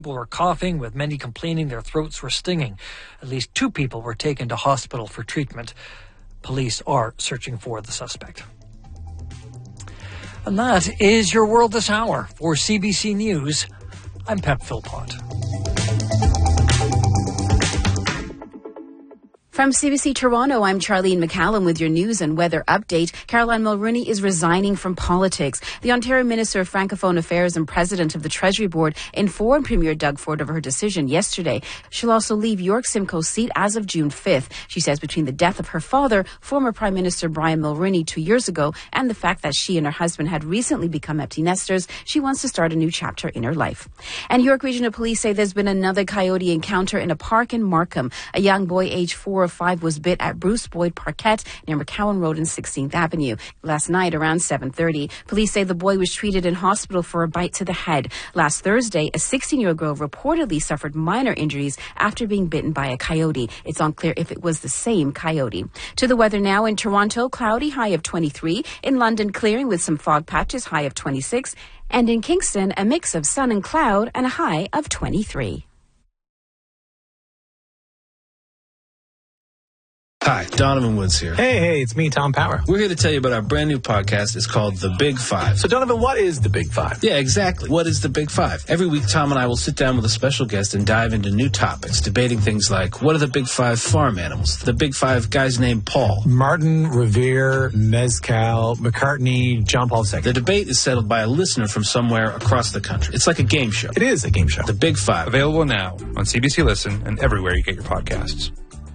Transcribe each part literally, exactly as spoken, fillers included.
People were coughing, with many complaining their throats were stinging. At least two people were taken to hospital for treatment. Police are searching for the suspect. And that is your world this hour. For C B C News, I'm Pep Philpott. From C B C Toronto, I'm Charlene McCallum with your news and weather update. Caroline Mulroney is resigning from politics. The Ontario Minister of Francophone Affairs and President of the Treasury Board informed Premier Doug Ford of her decision yesterday. She'll also leave York Simcoe's seat as of June fifth. She says between the death of her father, former Prime Minister Brian Mulroney, two years ago, and the fact that she and her husband had recently become empty nesters, she wants to start a new chapter in her life. And York Regional Police say there's been another coyote encounter in a park in Markham. A young boy aged four or five was bit at Bruce Boyd Parkette near McCowan Road and sixteenth Avenue last night around seven thirty. Police say the boy was treated in hospital for a bite to the head. Last Thursday, a sixteen-year-old girl reportedly suffered minor injuries after being bitten by a coyote. It's unclear if it was the same coyote. To the weather now. In Toronto, cloudy, high of twenty-three. In London, clearing with some fog patches, high of twenty-six. And in Kingston, a mix of sun and cloud and a high of twenty-three. Hi, Donovan Woods here. Hey, hey, it's me, Tom Power. We're here to tell you about our brand new podcast. It's called The Big Five. So, Donovan, what is The Big Five? Yeah, exactly. What is The Big Five? Every week, Tom and I will sit down with a special guest and dive into new topics, debating things like, what are the Big Five farm animals? The Big Five guys named Paul. Martin, Revere, Mezcal, McCartney, John Paul the Second. The debate is settled by a listener from somewhere across the country. It's like a game show. It is a game show. The Big Five. Available now on C B C Listen and everywhere you get your podcasts.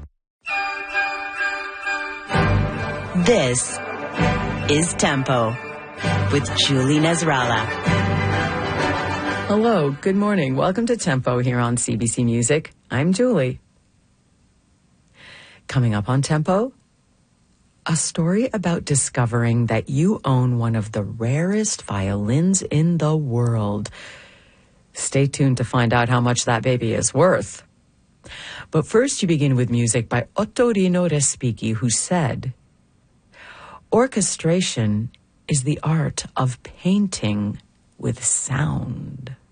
This is Tempo with Julie Nasrallah. Hello, good morning. Welcome to Tempo here on C B C Music. I'm Julie. Coming up on Tempo, a story about discovering that you own one of the rarest violins in the world. Stay tuned to find out how much that baby is worth. But first, you begin with music by Ottorino Respighi, who said, "Orchestration is the art of painting with sound."